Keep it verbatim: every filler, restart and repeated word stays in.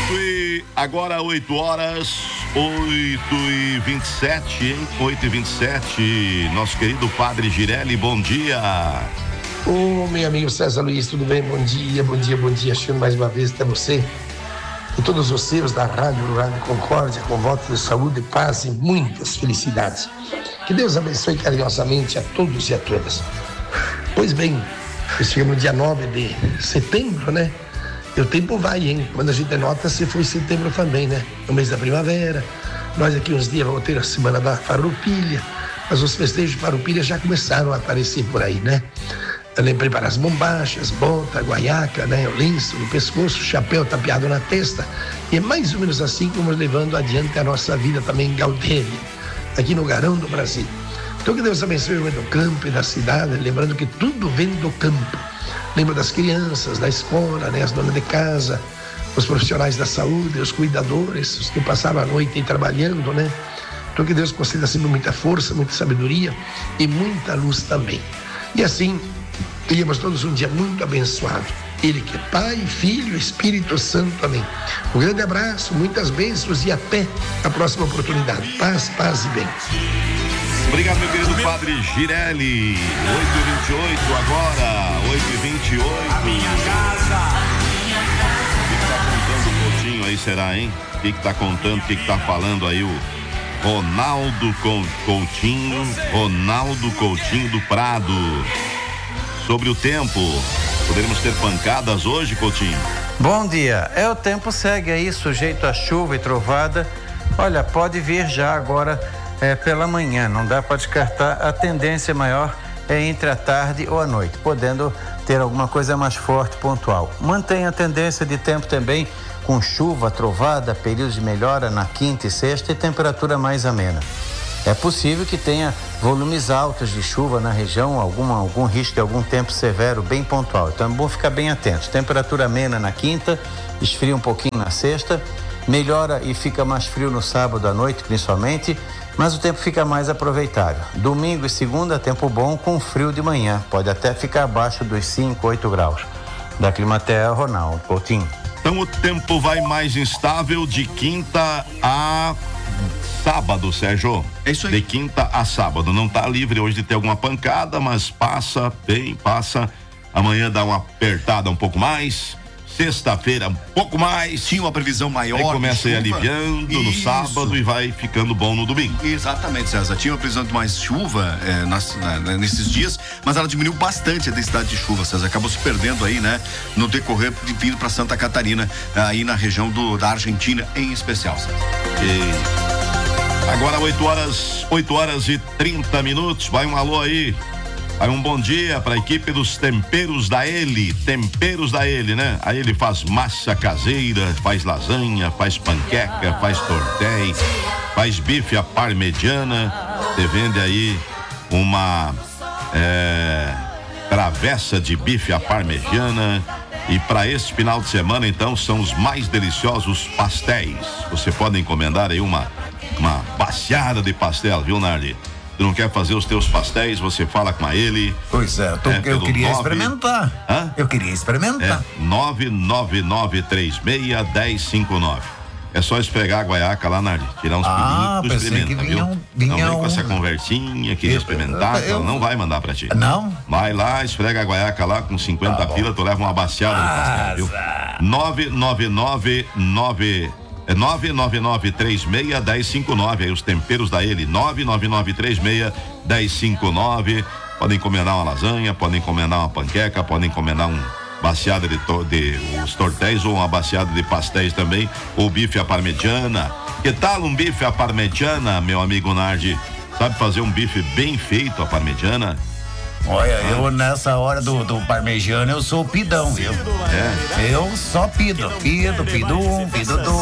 oito e agora oito horas, oito e vinte e sete, hein? oito e vinte e sete. Nosso querido Padre Girelli, bom dia. Ô, meu amigo César Luiz, tudo bem? Bom dia, bom dia, bom dia. Chamo mais uma vez até você e todos os seus da Rádio Rádio Concórdia, com votos de saúde, paz e muitas felicidades. Que Deus abençoe carinhosamente a todos e a todas. Pois bem, chegamos no dia nove de setembro, né? E o tempo vai, hein? Quando a gente nota, se foi setembro também, né? No mês da primavera. Nós aqui uns dias vamos ter a semana da farroupilha, mas os festejos de farroupilha já começaram a aparecer por aí, né? Também preparar as bombachas, bota, guaiaca, né? O lenço no pescoço, chapéu tapeado na testa. E é mais ou menos assim que vamos levando adiante a nossa vida também em Gaudéria, aqui no Garão do Brasil. Então que Deus abençoe o homem do campo e da cidade, lembrando que tudo vem do campo. Lembra das crianças, da escola, né? As donas de casa, os profissionais da saúde, os cuidadores, os que passaram a noite aí trabalhando, né? Então que Deus conceda sempre muita força, muita sabedoria e muita luz também. E assim, tenhamos todos um dia muito abençoado. Ele que é Pai, Filho e Espírito Santo. Amém. Um grande abraço, muitas bênçãos e até a próxima oportunidade. Paz, paz e bem. Obrigado, meu querido Padre Girelli. oito e vinte e oito agora, oito e vinte e oito. A minha casa. O que que tá contando o Coutinho aí, será, hein? O que que tá contando, o que que tá falando aí o Ronaldo Coutinho, Ronaldo Coutinho do Prado. Sobre o tempo, poderemos ter pancadas hoje, Coutinho? Bom dia, é o tempo segue aí, sujeito a chuva e trovada. Olha, pode vir já agora é, pela manhã, não dá para descartar. A tendência maior é entre a tarde ou a noite, podendo ter alguma coisa mais forte, pontual. Mantém a tendência de tempo também com chuva, trovada, períodos de melhora na quinta e sexta e temperatura mais amena. É possível que tenha volumes altos de chuva na região, alguma, algum risco de algum tempo severo bem pontual. Então é bom ficar bem atento. Temperatura amena na quinta, esfria um pouquinho na sexta, melhora e fica mais frio no sábado à noite principalmente, mas o tempo fica mais aproveitável. Domingo e segunda, tempo bom com frio de manhã, pode até ficar abaixo dos cinco, oito graus. Da Climatea, Ronaldo Coutinho. Então o tempo vai mais instável de quinta a sábado, Sérgio. É isso aí. De quinta a sábado. Não tá livre hoje de ter alguma pancada, mas passa bem, passa. Amanhã dá uma apertada um pouco mais. Sexta-feira um pouco mais. Tinha uma previsão maior. Aí começa a ir chuva. aliviando no Isso. sábado e vai ficando bom no domingo. Exatamente, César. Tinha uma previsão de mais chuva é, nas, na, nesses dias, mas ela diminuiu bastante a densidade de chuva, César. Acabou se perdendo aí, né? No decorrer de vindo para Santa Catarina, aí na região do, da Argentina em especial, César. E agora oito horas, oito horas e trinta minutos. Vai um alô aí. Vai um bom dia para a equipe dos Temperos da Ele. Temperos da Ele, né? Aí ele faz massa caseira, faz lasanha, faz panqueca, faz tortéis, faz bife à parmegiana. Você vende aí uma é, travessa de bife à parmegiana. E para esse final de semana, então, são os mais deliciosos pastéis. Você pode encomendar aí uma, uma baciada de pastel, viu, Nardi? Tu não quer fazer os teus pastéis, você fala com a ele. Pois é, eu, tô, é, eu queria nove... experimentar. Hã? Eu queria experimentar. É, nove nove nove três seis, um zero cinco nove. É só esfregar a guaiaca lá, Nardi, tirar uns Ah, pilinhos, tu pensei experimenta, que vinha viu? um- vinha não vem com um- essa conversinha, queria Eu- experimentar, eu- que ela eu- não vai mandar pra ti. Não? Vai lá, esfrega a guaiaca lá com cinquenta Tá pila, tu leva uma baciada de pastel, viu? nove nove nove nove É nove nove nove três seis, um zero cinco nove, aí os temperos da Ele, nove nove nove três seis, um zero cinco nove. Podem encomendar uma lasanha, podem encomendar uma panqueca, podem encomendar um baciada de, to, de os tortéis ou uma baciada de pastéis também, ou bife à parmegiana. Que tal um bife à parmegiana, meu amigo Nardi? Sabe fazer um bife bem feito à parmegiana? Olha, eu nessa hora do, do parmegiano eu sou pidão, viu? É. Eu só pido, pido, pido um, pido dois.